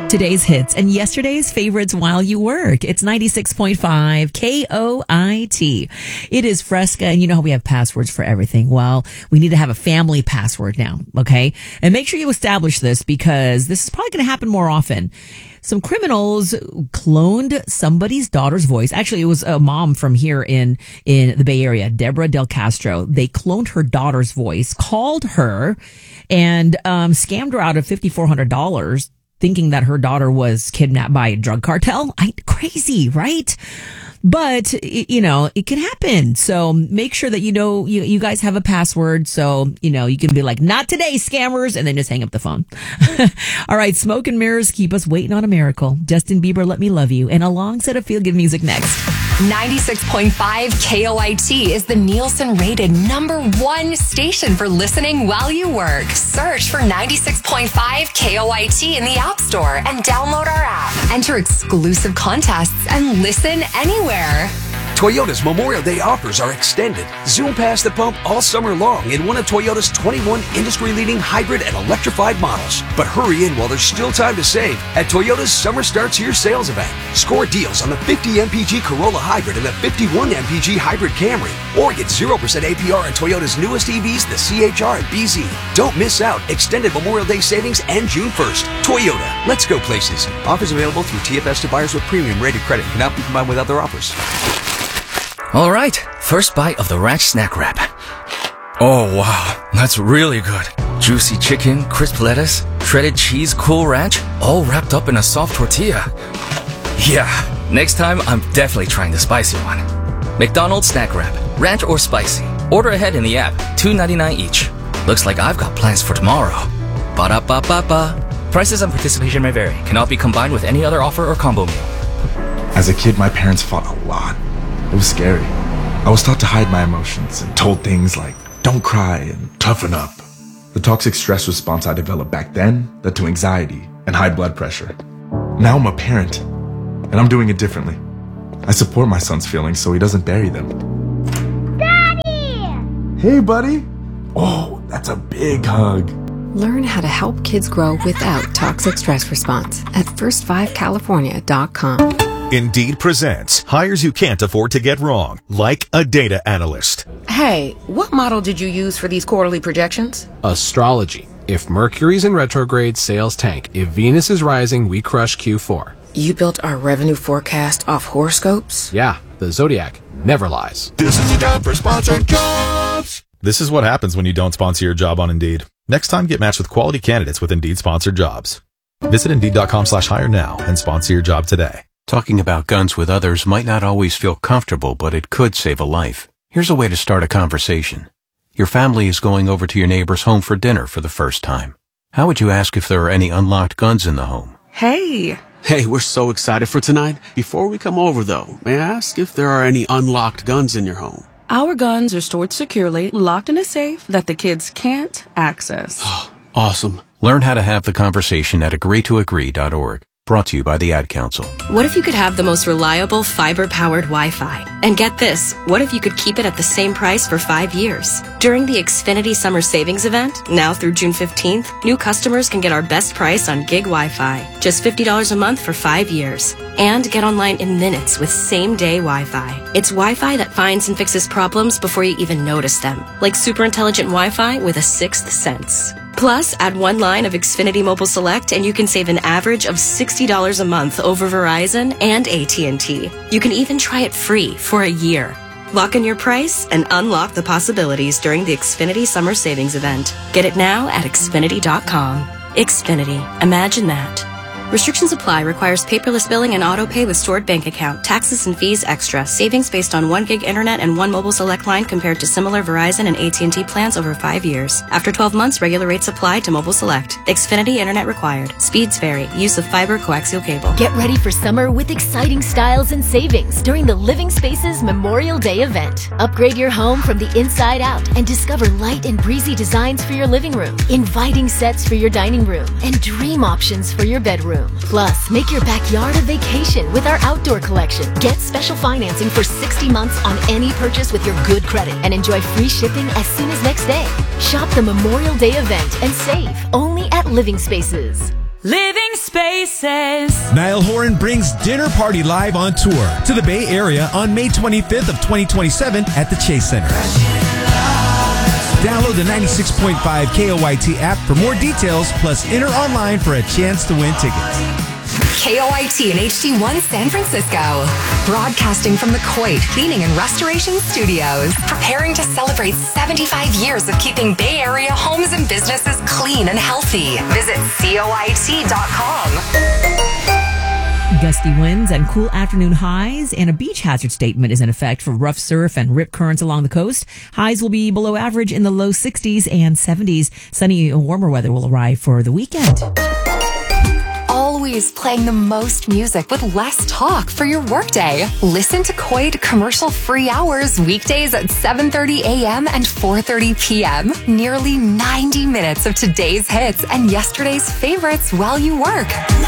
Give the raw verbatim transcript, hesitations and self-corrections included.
Today's hits and yesterday's favorites while you work. It's ninety-six point five K O I T. It is Fresca, and you know how we have passwords for everything. Well, we need to have a family password now, okay? And make sure you establish this because this is probably going to happen more often. Some criminals cloned somebody's daughter's voice. Actually, it was a mom from here in, in the Bay Area, Deborah Del Castro. They cloned her daughter's voice, called her, and um, scammed her out of five thousand four hundred dollars. Thinking that her daughter was kidnapped by a drug cartel. I, crazy, right? But, you know, it can happen. So make sure that you know, you, you guys have a password. So, you know, you can be like, not today, scammers, and then just hang up the phone. All right. Smoke and mirrors keep us waiting on a miracle. Justin Bieber, Let Me Love You. And a long set of feel-good music next. ninety-six point five K O I T is the Nielsen rated number one station for listening while you work. Search for ninety-six point five K O I T in the App Store and download our app. Enter exclusive contests and listen anywhere. Toyota's Memorial Day offers are extended. Zoom past the pump all summer long in one of Toyota's twenty-one industry-leading hybrid and electrified models. But hurry in while there's still time to save at Toyota's Summer Starts Here sales event. Score deals on the fifty M P G Corolla Hybrid and the fifty-one M P G Hybrid Camry. Or get zero percent A P R on Toyota's newest E Vs, the C H R and B Z. Don't miss out. Extended Memorial Day savings and June first. Toyota. Let's go places. Offers available through T F S to buyers with premium rated credit. Cannot be combined with other offers. All right, first bite of the ranch snack wrap. Oh, wow, that's really good. Juicy chicken, crisp lettuce, shredded cheese, Cool Ranch, all wrapped up in a soft tortilla. Yeah, next time I'm definitely trying the spicy one. McDonald's snack wrap, ranch or spicy. Order ahead in the app, two ninety-nine each. Looks like I've got plans for tomorrow. Ba-da-ba-ba-ba. Prices and participation may vary. Cannot be combined with any other offer or combo meal. As a kid, my parents fought a lot. It was scary. I was taught to hide my emotions and told things like, don't cry and toughen up. The toxic stress response I developed back then led to anxiety and high blood pressure. Now I'm a parent, and I'm doing it differently. I support my son's feelings so he doesn't bury them. Daddy! Hey, buddy. Oh, that's a big hug. Learn how to help kids grow without toxic stress response at first five california dot com. Indeed presents hires you can't afford to get wrong, like a data analyst. Hey, what model did you use for these quarterly projections? Astrology. If Mercury's in retrograde, sales tank. If Venus is rising, we crush Q four. You built our revenue forecast off horoscopes? Yeah, the Zodiac never lies. This is the time for sponsored jobs. This is what happens when you don't sponsor your job on Indeed. Next time, get matched with quality candidates with Indeed sponsored jobs. Visit Indeed.com slash hire now and sponsor your job today. Talking about guns with others might not always feel comfortable, but it could save a life. Here's a way to start a conversation. Your family is going over to your neighbor's home for dinner for the first time. How would you ask if there are any unlocked guns in the home? Hey! Hey, we're so excited for tonight. Before we come over, though, may I ask if there are any unlocked guns in your home? Our guns are stored securely, locked in a safe that the kids can't access. Awesome. Learn how to have the conversation at agree to agree dot org. Brought to you by the Ad Council. What if you could have the most reliable fiber-powered Wi-Fi? And get this, what if you could keep it at the same price for five years? During the Xfinity Summer Savings Event, now through June fifteenth, new customers can get our best price on gig Wi-Fi. Just fifty dollars a month for five years. And get online in minutes with same-day Wi-Fi. It's Wi-Fi that finds and fixes problems before you even notice them. Like super intelligent Wi-Fi with a sixth sense. Plus, add one line of Xfinity Mobile Select and you can save an average of sixty dollars a month over Verizon and A T and T. You can even try it free for a year. Lock in your price and unlock the possibilities during the Xfinity Summer Savings Event. Get it now at Xfinity dot com. Xfinity. Imagine that. Restrictions apply. Requires paperless billing and auto pay with stored bank account. Taxes and fees extra. Savings based on one gig internet and one mobile select line compared to similar Verizon and A T and T plans over five years. After twelve months, regular rates apply to mobile select. Xfinity internet required. Speeds vary. Use of fiber coaxial cable. Get ready for summer with exciting styles and savings during the Living Spaces Memorial Day event. Upgrade your home from the inside out and discover light and breezy designs for your living room, inviting sets for your dining room, and dream options for your bedroom. Plus, make your backyard a vacation with our outdoor collection. Get special financing for sixty months on any purchase with your good credit and enjoy free shipping as soon as next day. Shop the Memorial Day event and save only at Living Spaces. Living Spaces. Niall Horan brings Dinner Party Live on tour to the Bay Area on May twenty-fifth of twenty twenty-seven at the Chase Center. Download the ninety-six point five K O Y T app for more details, plus enter online for a chance to win tickets. K O I T and H D one San Francisco. Broadcasting from the Coit Cleaning and Restoration Studios. Preparing to celebrate seventy-five years of keeping Bay Area homes and businesses clean and healthy. Visit coit dot com. Gusty winds and cool afternoon highs, and a beach hazard statement is in effect for rough surf and rip currents along the coast. Highs will be below average in the low sixties and seventies. Sunny and warmer weather will arrive for the weekend. Always playing the most music with less talk for your workday. Listen to Coit commercial-free hours weekdays at seven thirty a.m. and four thirty p.m. Nearly ninety minutes of today's hits and yesterday's favorites while you work.